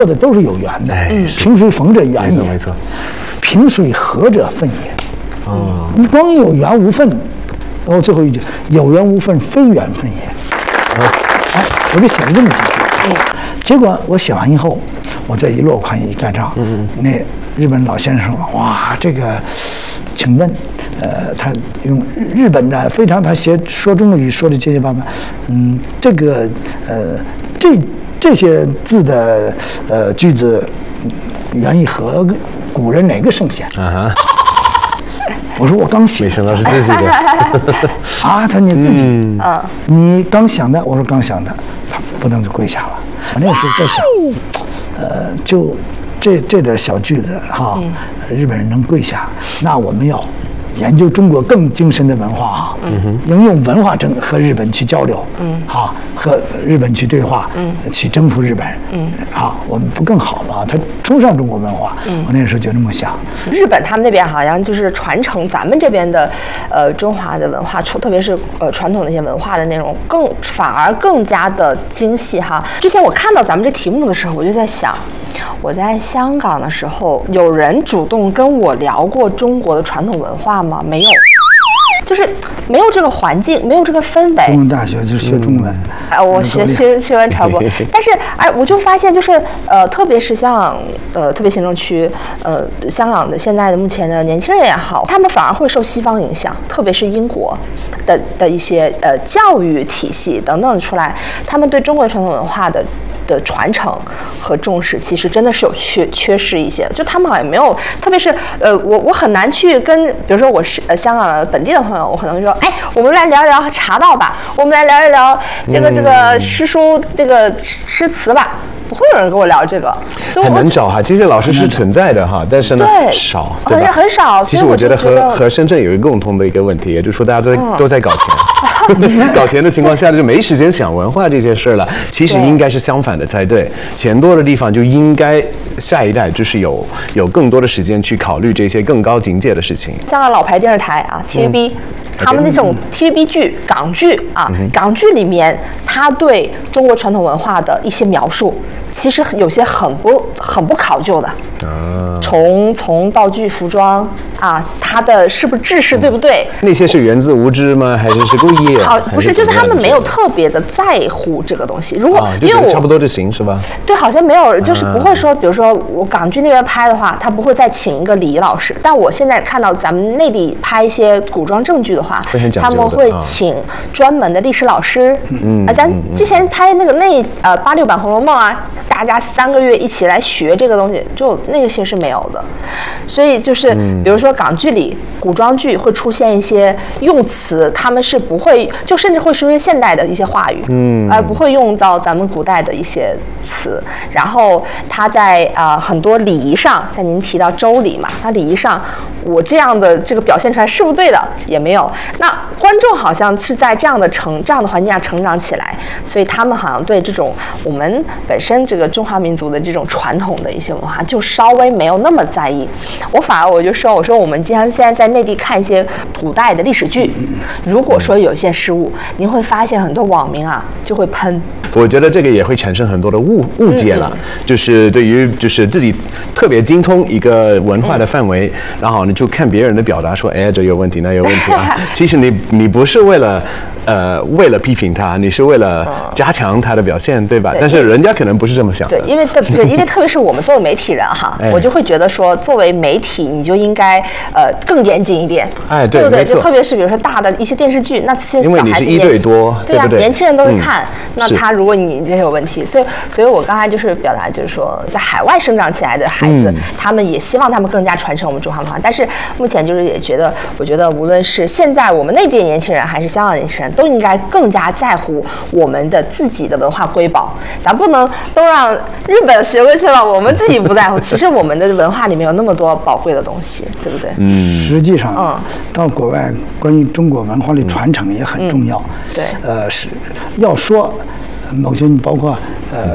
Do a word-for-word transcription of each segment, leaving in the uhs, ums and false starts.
做的都是有缘的。 哎， 萍水逢者缘也， 没错没错。 萍水合者分也。 哦， 你光有缘无分，然后最后一句有缘无分，非缘分也。 哦， 哎，我就写了这么几句。嗯，结果我写完以后，我在一摞宽一盖章，嗯嗯，那日本老先生说：“哇，这个，请问，呃，他用日本的非常，他写说中国语说的结结巴巴，嗯，这个，呃，这这些字的呃句子，原意和古人哪个圣贤？”啊哈。我说我刚写， 没想到是自己的啊！他说你自己， 嗯， 你刚想的，我说刚想的，他不能就跪下了。我那时候在想，呃，就这这点小句子哈，日本人能跪下，那我们要研究中国更精深的文化啊，嗯，应用文化征和日本去交流，嗯，好，和日本去对话，嗯，去征服日本，嗯，好，我们不更好吗？他崇尚中国文化，嗯，我那时候就这么想。 日本他们那边好像就是传承咱们这边的，呃，中华的文化，特别是呃传统的一些文化的内容，更反而更加的精细哈。之前我看到咱们这题目的时候，我就在想，我在香港的时候，有人主动跟我聊过中国的传统文化吗？没有，就是没有这个环境，没有这个氛围。 中文大学就是学中文， 哎、嗯，我学新新闻传播，但是哎，我就发现就是呃，特别是像呃，特别行政区呃，香港的现在的目前的年轻人也好，他们反而会受西方影响，特别是英国的的一些呃教育体系等等出来，他们对中国传统文化的。的传承和重视，其实真的是有缺缺失一些的。就他们好像没有，特别是呃，我我很难去跟，比如说我是呃香港的本地的朋友，我可能会说，哎，我们来聊一聊茶道吧，我们来聊一聊这个这个诗书这个诗词吧。不会有人跟我聊这个，所以很难找哈。这些老师是存在的哈，但是呢少，对吧？ 很少。 其实我觉得和和深圳有一个共同的一个问题，也就是说大家都在、嗯、都在搞钱，搞钱的情况下就没时间想文化这些事了。其实应该是相反的才对，钱多的地方就应该下一代就是有有更多的时间去考虑这些更高境界的事情。 香港老牌电视台啊 ，T V B、嗯。他们那种 T V B 剧、港剧啊，嗯、港剧里面，他对中国传统文化的一些描述，其实有些很不很不考究的。啊，从从道具、服装啊，它的是不是制式对不对？ 嗯、那些是源自无知吗？还是是故意？ 好，不是，就是他们没有特别的在乎这个东西。如果、啊、 因为我差不多就行是吧？ 对，好像没有，就是不会说，比如说我港剧那边拍的话，他不会再请一个礼仪老师。但我现在看到咱们内地拍一些古装正剧的话，他们会请专门的历史老师。嗯啊，咱之前拍那个那呃八六版《红楼梦》啊，大家三个月一起来学这个东西，就那些是没有的。所以就是比如说港剧里古装剧会出现一些用词，他们是不会，就甚至会说一些现代的一些话语，嗯，而、呃、不会用到咱们古代的一些词。然后他在啊、呃、很多礼仪上，像您提到周礼嘛，他礼仪上我这样的这个表现出来是不是对的也没有。那观众好像是在这样的成这样的环境下成长起来，所以他们好像对这种我们本身这个中华民族的这种传统的一些文化就稍微没有那么在意。我反而我就说，我说我们经常现在在内地看一些古代的历史剧，如果说有一些失误，您会发现很多网民啊就会喷。 我觉得这个也会产生很多的误误解了，嗯嗯就是对于就是自己特别精通一个文化的范围，嗯、然后你就看别人的表达说，哎，这有问题，那有问题啊。其实你你不是为了呃为了批评他，你是为了加强他的表现，对吧？对但是人家可能不是这么想的。 对，因为特别因为特别是我们作为媒体人哈，哎、我就会觉得说，作为媒体你就应该呃更严谨一点， 哎，对对不对？ 没错就特别是比如说大的一些电视剧，那些因为你是一对多， 对啊， 对不对？ 年轻人都会看， 嗯、 那他如果你这有问题，所以所以我刚才就是表达就是说，在海外生长起来的孩子，嗯、他们也希望他们更加传承我们中华文化，但是目前就是也觉得，我觉得无论是现在我们内地的年轻人，还是香港的年轻人，都应该更加在乎我们的自己的文化瑰宝，咱不能都让日本学过去了，我们自己不在乎。其实我们的文化里面有那么多宝贵的东西，对不对？ 嗯，实际上，嗯，到国外关于中国文化的传承也很重要。 嗯、对， 呃，是要说某些，包括呃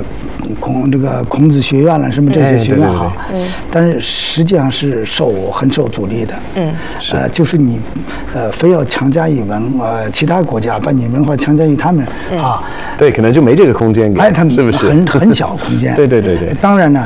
孔这个孔子学院了什么这些学院哈，嗯，但是实际上是受很受阻力的，嗯，呃，就是你，呃，非要强加于文呃其他国家把你文化强加于他们啊， 对，可能就没这个空间给， 哎，他们是不是？ 很很小空间， 对对对对， 当然呢。